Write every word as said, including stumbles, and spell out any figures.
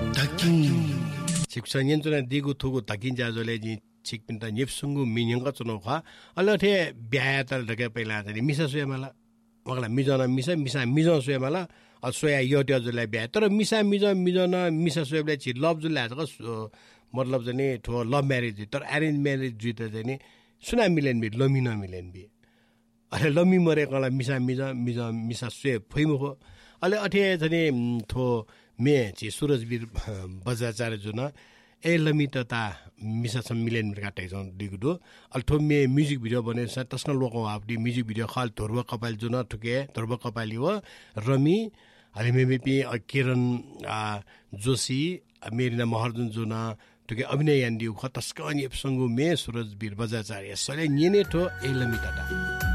다킹 직선연전에 디고 투고 다킹 자절레지 직빈다 닙승구 민영가 쩌노가 알라테 벼야달 되게 빨라더니 미사수야말라 막라 미자나 미사 미사 미자수야말라 알소야 요디어절레 벼 तर मिसा मिजा मिजना मिसा सोयले छि लभ जुल लाजको मतलब जने ठो लभ म्यारेज तर अरेन्ज म्यारेज जुत जने सुना मिलेन बि लमी न मिलेन बि अरे लमी मरे कला मिसा मिजा मिजा मिसा सोय फैमो अले अठे जने ठो मे छि सूरजवीर बजाचार जुन ए लमी त ता मिसा सम मिलेन का टेजन दिगुदो अल्थो मे म्युजिक भिडियो बने स तस्न लोको आपडी म्युजिक भिडियो खाल धर्व कपाल जुन ठुके धर्व कपाली हो रमी अरे मे पि किरण जोशी मेरिना महर्जन जुना ठुके अभिनय यान्दी खतस्क अनि एपसंगु मे सूरजवीर बजाचार्य सले निने ठो ए लमी तटा